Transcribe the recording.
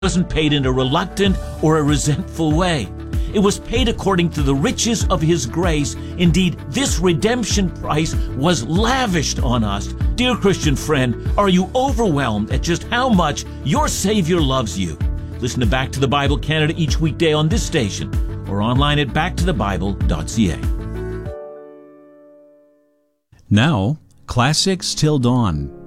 wasn't paid in a reluctant or a resentful way. It was paid according to the riches of His grace. Indeed, this redemption price was lavished on us. Dear Christian friend, are you overwhelmed at just how much your Savior loves you? Listen to Back to the Bible Canada each weekday on this station or online at backtothebible.ca. Now, Classics Till Dawn.